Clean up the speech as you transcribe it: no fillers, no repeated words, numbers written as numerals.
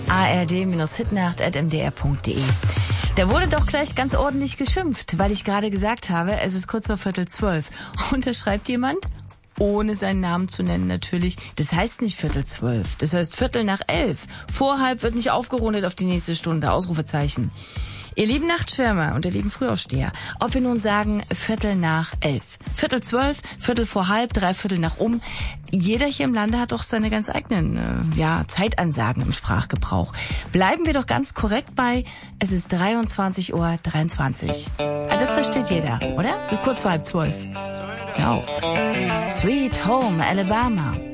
ard-hitnacht@mdr.de. Da wurde doch gleich ganz ordentlich geschimpft, weil ich gerade gesagt habe, es ist kurz vor 11:45. Und da schreibt jemand, ohne seinen Namen zu nennen natürlich, das heißt nicht 11:45, das heißt 11:45. Vor halb wird nicht aufgerundet auf die nächste Stunde, Ausrufezeichen. Ihr lieben Nachtschwärmer und ihr lieben Frühaufsteher, ob wir nun sagen 11:45, 11:45, 11:45, 11:45, jeder hier im Lande hat doch seine ganz eigenen Zeitansagen im Sprachgebrauch. Bleiben wir doch ganz korrekt bei, es ist 23:23 Uhr. Das versteht jeder, oder? Kurz vor 11:30. Genau. Sweet Home Alabama.